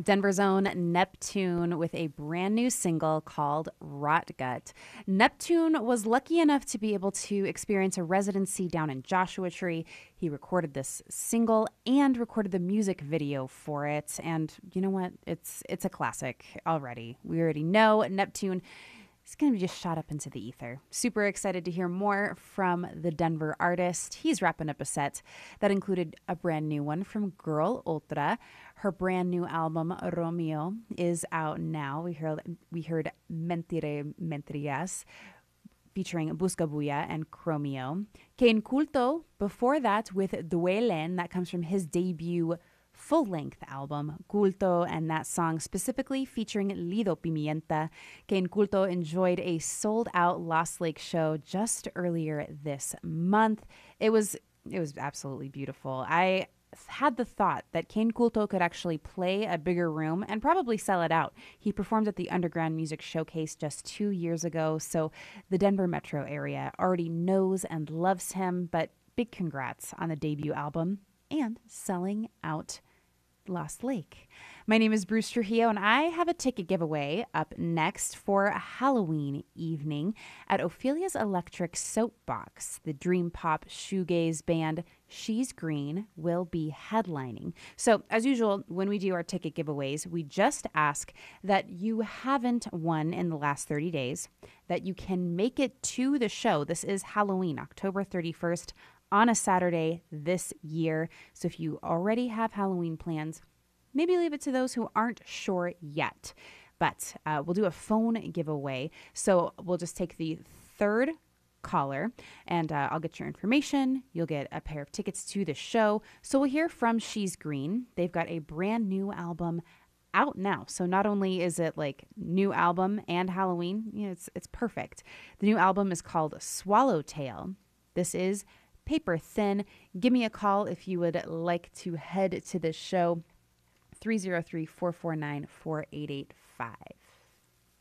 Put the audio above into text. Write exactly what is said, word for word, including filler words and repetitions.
Denver's own Neptune with a brand new single called Rotgut. Neptune was lucky enough to be able to experience a residency down in Joshua Tree. He recorded this single and recorded the music video for it. And you know what? It's it's a classic already. We already know Neptune is going to be just shot up into the ether. Super excited to hear more from the Denver artist. He's wrapping up a set that included a brand new one from Girl Ultra. Her brand new album, Romeo, is out now. We heard, we heard Mentire Mentirías, featuring Buscabulla and Chromeo. Que Inculto, before that, with Duelen, that comes from his debut full-length album, Culto, and that song specifically featuring Lido Pimienta. Que Inculto enjoyed a sold-out Lost Lake show just earlier this month. It was it was absolutely beautiful. I had the thought that Que Inculto could actually play a bigger room and probably sell it out. He performed at the Underground Music Showcase just two years ago, so the Denver metro area already knows and loves him, but big congrats on the debut album and selling out Lost Lake. My name is Bruce Trujillo, and I have a ticket giveaway up next for a Halloween evening at Ophelia's Electric Soapbox. The dream pop shoegaze band She's Green will be headlining. So, as usual, when we do our ticket giveaways, we just ask that you haven't won in the last thirty days, that you can make it to the show. This is Halloween, October thirty-first, on a Saturday this year. So if you already have Halloween plans, maybe leave it to those who aren't sure yet. But uh, we'll do a phone giveaway. So we'll just take the third caller, and uh, I'll get your information. You'll get a pair of tickets to the show. So we'll hear from She's Green. They've got a brand new album out now. So not only is it like new album and Halloween, you know, it's it's perfect. The new album is called Swallowtail. This is Paper Thin. Give me a call if you would like to head to this show. three oh three, four four nine, four eight eight five.